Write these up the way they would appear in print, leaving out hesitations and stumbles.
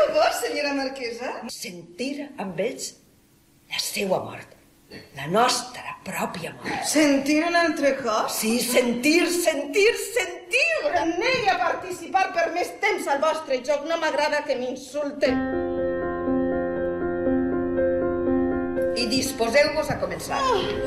fareu vos, senyora marquesa? Sentir amb ells la seua mort. La nostra pròpia mort. Sentir un altre cop? Sí, sentir. Negui a participar per més temps al vostre joc. No m'agrada que m'insulten. I disposeu-vos a començar.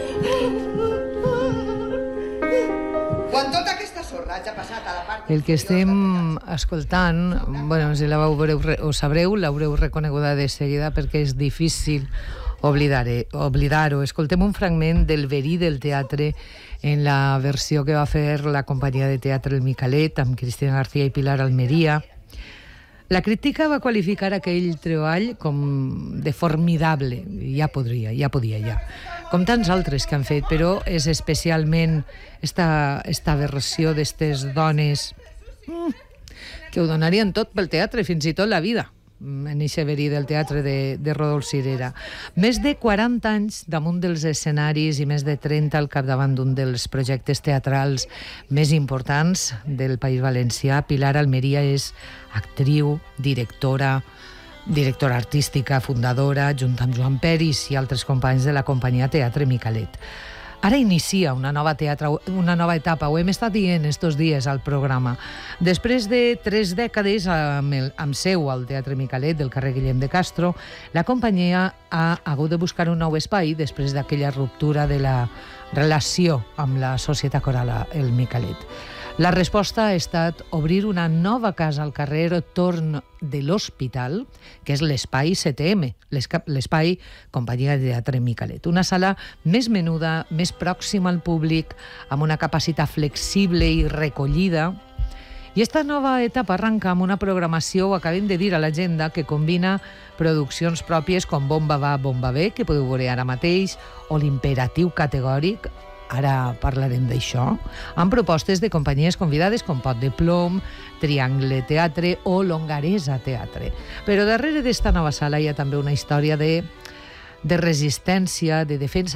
Quan tota aquesta sorra ja ha passat a la part... El que estem escoltant, si la ho sabreu, l'haureu reconeguda de seguida perquè és difícil oblidar-ho. Escoltem un fragment del verí del teatre en la versió que va fer la companyia de teatre El Micalet amb Cristina García i Pilar Almeria. La crítica va qualificar aquell treball com de formidable, ja podia, com tants altres que han fet, però és especialment esta versió d'estes dones que ho donarien tot pel teatre, fins i tot la vida, en eixe verí del teatre de Rodolf Cirera. Més de 40 anys damunt dels escenaris i més de 30 al capdavant d'un dels projectes teatrals més importants del País Valencià. Pilar Almeria és actriu, directora artística, fundadora, junt amb Joan Peris i altres companys de la companyia Teatre Micalet. Ara inicia una nova etapa, ho hem estat dient estos dies al programa. Després de 3 dècades amb seu al Teatre Micalet del carrer Guillem de Castro, la companyia ha hagut de buscar un nou espai després d'aquella ruptura de la relació amb la Societat Coral El Micalet. La resposta ha estat obrir una nova casa al carrer Torn de l'Hospital, que és l'espai CTM, l'espai Companyia de Teatre Micalet. Una sala més menuda, més pròxima al públic, amb una capacitat flexible i recollida. I esta nova etapa arranca amb una programació, ho acabem de dir a l'agenda, que combina produccions pròpies com Bomba va, Bomba ve, que podeu veure ara mateix, o l'Imperatiu Categòric, ara parlarem d'això, amb propostes de companyies convidades com Pot de Plom, Triangle Teatre o Longaresa Teatre. Però darrere d'esta nova sala hi ha també una història de resistència, de defensa